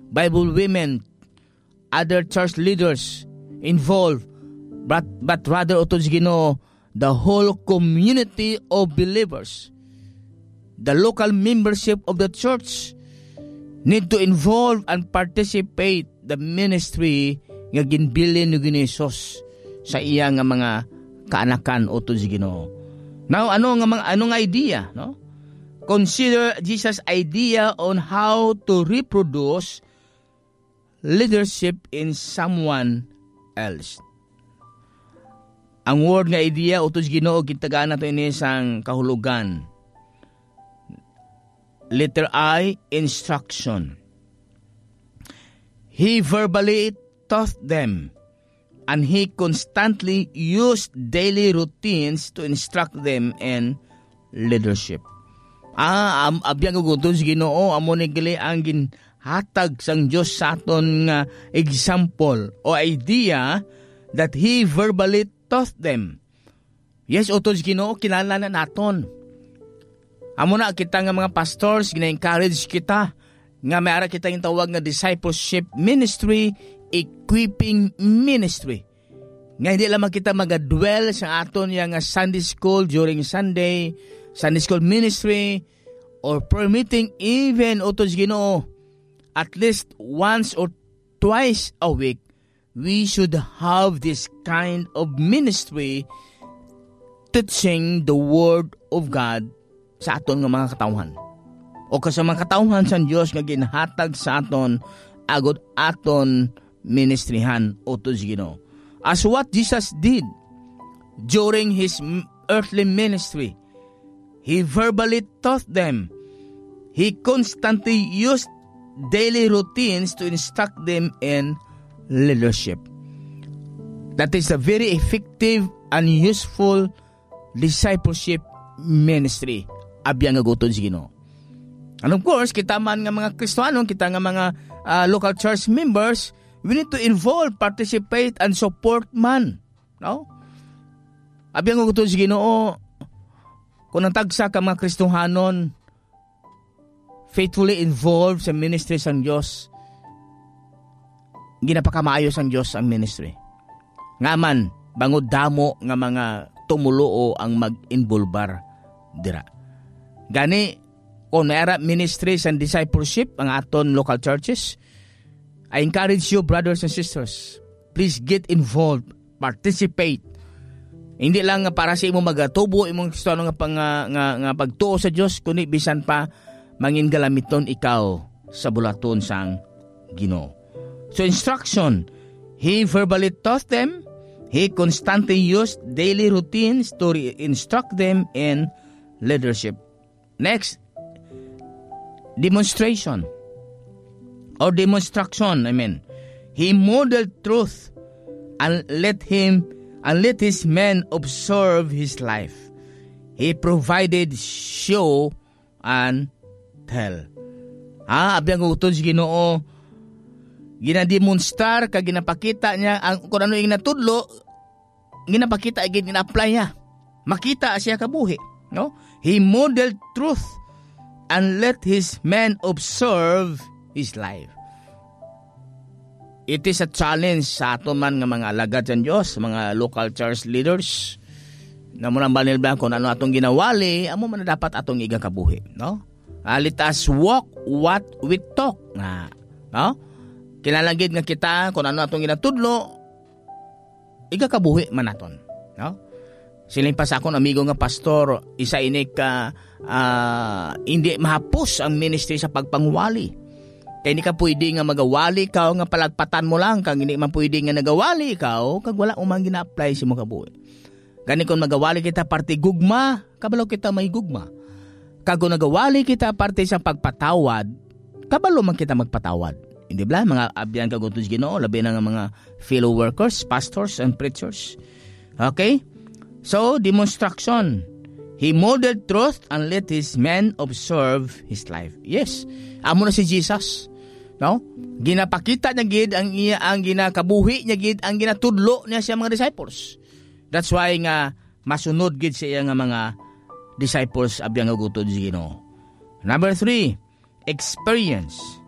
Bible women, other church leaders involved, but rather utos Ginoo, the whole community of believers, the local membership of the church need to involve and participate the ministry nga ginbilin ni Ginhesus sa iya nga mga kaanakan utos Ginoo. Now anong idea, no? Consider Jesus' idea on how to reproduce leadership in someone else. Ang word nga idea utos Ginoo gitagaan nato ini sang kahulugan. Letter I, instruction. He verbally taught them, and he constantly used daily routines to instruct them in leadership. Abiyang utos Ginoo amo ni gali ang ginhatag sang Dios sa aton nga example o idea that he verbally taught them. Yes, utos Ginoo kinahanglan na naton. Amo na kita nga mga pastors, gina-encourage kita nga may ara kita yung tawag nga discipleship ministry, equipping ministry. Nga hindi lamang kita mag-dwell sa aton yung Sunday school during Sunday school ministry, or permitting even utos Ginoo at least once or twice a week, we should have this kind of ministry teaching the Word of God sa aton nga mga katawhan. O sa mga katawhan sa Dios nga ginhatag sa aton agud aton ministrihan utos Ginoo. As what Jesus did during his earthly ministry, he verbally taught them. He constantly used daily routines to instruct them in leadership. That is a very effective and useful discipleship ministry. Abiyang aguton si Ginoo. And of course, kita man nga mga Kristiyano, kita nga mga local church members, we need to involve, participate, and support man. No? Abiyang aguton si Ginoo, kung nantagsa ka mga Kristohanon, faithfully involved sa ministry sang Diyos, ginapakamaayos ang Diyos ang ministry. Ngaman, bangod damo nga mga tumulo ang mag-involbar dira. Gani, kung naara ministries and discipleship ang aton local churches, I encourage you, brothers and sisters, please get involved, participate. Hindi lang nga para sa imo magatubo imong Kristiyano nga pagtuo sa Dios, kundi bisan pa mangin galamiton ikaw sa bulaton sang Ginoo. So instruction, he verbally taught them, he constantly used daily routines to instruct them in leadership. Next, demonstration or demonstration, he modeled truth and let his men observe his life. He provided show and tell. Abiyang utos Ginoo, ginademonstrar ka ginapakita niya ang kung ano yung natudlo, ginapakita gina-apply niya. Makita siya kabuhi, no? He modeled truth and let his men observe his life. It is a challenge sa ato man nga mga alagad sa Diyos, mga local church leaders, na muna banil ba kung ano atong ginawali, amo man dapat atong igakabuhi, no? Let us walk what we talk, no? Kinalagid nga kita kung ano atong ginatudlo, igakabuhi man naton, no? Siling pa sa akong amigo nga pastor, isa ini ka hindi mahapos ang ministry sa pagpangwali. Kaya hindi ka pwede nga magawali ka nga palagpatan mo lang, kang hindi man pwede nga nagawali ka kag wala umang gina-apply si mo kabuhi. Gani kung magawali kita parte gugma, kabalo kita may gugma. Kag kung nagawali kita parte sa pagpatawad, kabalo man kita magpatawad. Hindi ba? Mga abyan kagutos Ginoo, labi na nga mga fellow workers, pastors and preachers. Okay? So, demonstration. He modeled truth and let his men observe his life. Yes. Amo na si Jesus. No? Ginapakita niya gid ang ginakabuhi niya gid ang ginatudlo niya sa mga disciples. That's why nga masunod gid siya nga mga disciples abiyang gutod si Ginoo. Number 3, experience.